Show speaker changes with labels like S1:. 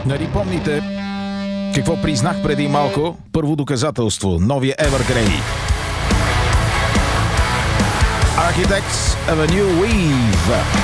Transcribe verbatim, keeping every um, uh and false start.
S1: Нали помните какво признах преди малко? Първо доказателство. Новия Evergrey. Architects of a New Weave.